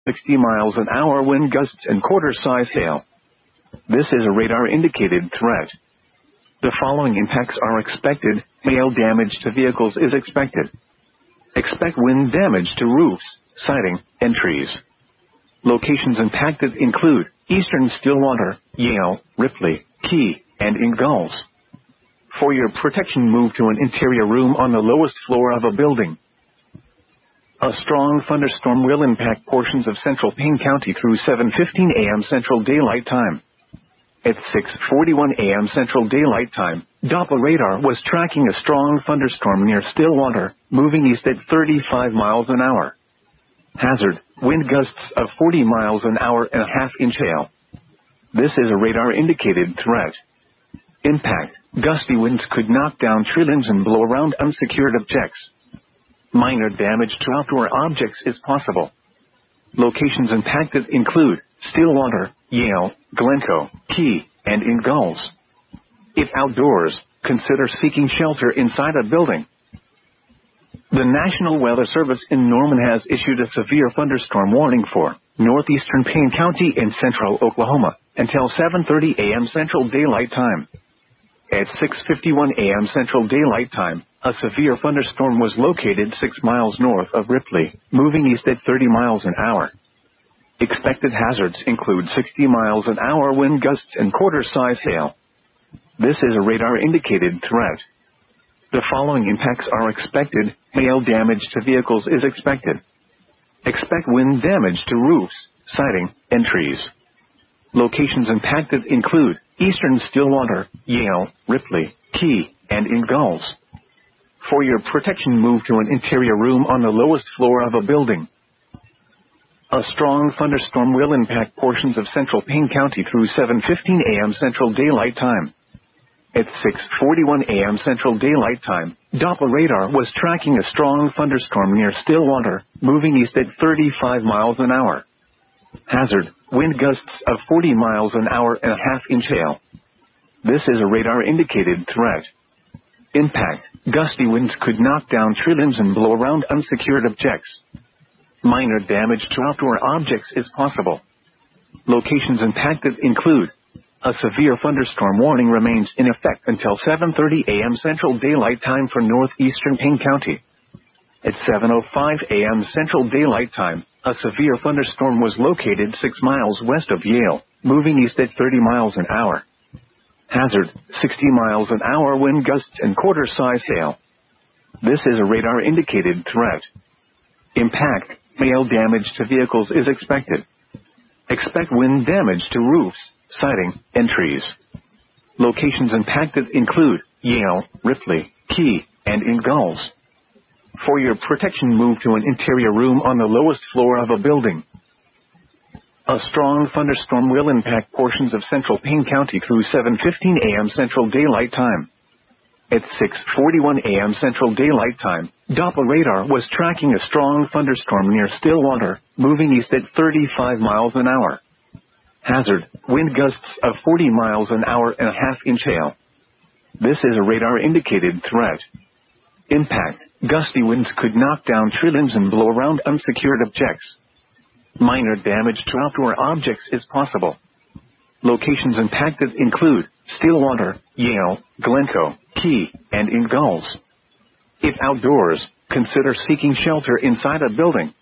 60 miles an hour wind gusts and quarter-size hail. This is a radar-indicated threat. The following impacts are expected. Hail damage to vehicles is expected. Expect wind damage to roofs, siding, and trees. Locations impacted include Eastern Stillwater, Yale, Ripley, Key, and Ingalls. For your protection, move to an interior room on the lowest floor of a building. A strong thunderstorm will impact portions of central Payne County through 7:15 a.m. Central Daylight Time. At 6:41 a.m. Central Daylight Time, Doppler radar was tracking a strong thunderstorm near Stillwater, moving east at 35 miles an hour. Hazard, wind gusts of 40 miles an hour and a half-inch hail. This is a radar-indicated threat. Impact, gusty winds could knock down tree limbs and blow around unsecured objects. Minor damage to outdoor objects is possible. Locations impacted include Stillwater, Yale, Glencoe, Key, and Ingalls. If outdoors, consider seeking shelter inside a building. The National Weather Service in Norman has issued a severe thunderstorm warning for northeastern Payne County and central Oklahoma until 7:30 a.m. Central Daylight Time. At 6:51 a.m. Central Daylight Time, a severe thunderstorm was located 6 miles north of Ripley, moving east at 30 miles an hour. Expected hazards include 60 miles an hour wind gusts and quarter-size hail. This is a radar-indicated threat. The following impacts are expected. Hail damage to vehicles is expected. Expect wind damage to roofs, siding, and trees. Locations impacted include Eastern Stillwater, Yale, Ripley, Key, and Ingalls. For your protection, move to an interior room on the lowest floor of a building. A strong thunderstorm will impact portions of central Payne County through 7:15 a.m. Central Daylight Time. At 6:41 a.m. Central Daylight Time, Doppler radar was tracking a strong thunderstorm near Stillwater, moving east at 35 miles an hour. Hazard, wind gusts of 40 miles an hour and a half-inch hail. This is a radar-indicated threat. Impact, gusty winds could knock down tree limbs and blow around unsecured objects. Minor damage to outdoor objects is possible. Locations impacted include a severe thunderstorm warning remains in effect until 7:30 a.m. Central Daylight Time for northeastern Payne County. At 7:05 a.m. Central Daylight Time, a severe thunderstorm was located 6 miles west of Yale, moving east at 30 miles an hour. Hazard, 60 miles an hour wind gusts and quarter-size hail. This is a radar-indicated threat. Impact, hail damage to vehicles is expected. Expect wind damage to roofs, siding, and trees. Locations impacted include Yale, Ripley, Key, and Ingalls. For your protection, move to an interior room on the lowest floor of a building. A strong thunderstorm will impact portions of central Payne County through 7:15 a.m. Central Daylight Time. At 6:41 a.m. Central Daylight Time, Doppler radar was tracking a strong thunderstorm near Stillwater, moving east at 35 miles an hour. Hazard, wind gusts of 40 miles an hour and a half-inch hail. This is a radar-indicated threat. Impact, gusty winds could knock down tree limbs and blow around unsecured objects. Minor damage to outdoor objects is possible. Locations impacted include Stillwater, Yale, Glencoe, Key, and Ingalls. If outdoors, consider seeking shelter inside a building.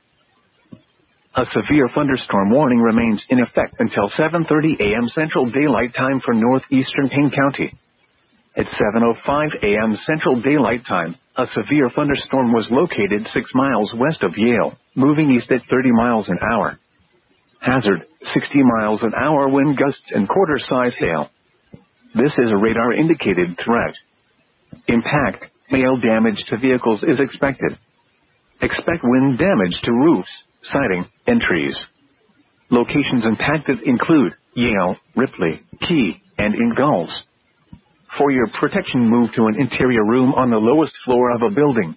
A severe thunderstorm warning remains in effect until 7:30 a.m. Central Daylight Time for northeastern Payne County. At 7:05 a.m. Central Daylight Time, a severe thunderstorm was located 6 miles west of Yale, moving east at 30 miles an hour. Hazard, 60 miles an hour wind gusts and quarter-size hail. This is a radar-indicated threat. Impact, hail damage to vehicles is expected. Expect wind damage to roofs, siding, and trees. Locations impacted include Yale, Ripley, Key, and Ingalls. For your protection, move to an interior room on the lowest floor of a building.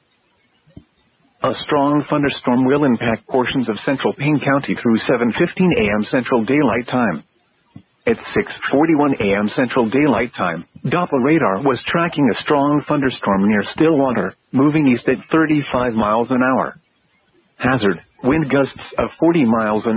A strong thunderstorm will impact portions of central Payne County through 7:15 a.m. Central Daylight Time. At 6:41 a.m. Central Daylight Time, Doppler radar was tracking a strong thunderstorm near Stillwater, moving east at 35 miles an hour. Hazard, wind gusts of 40 miles an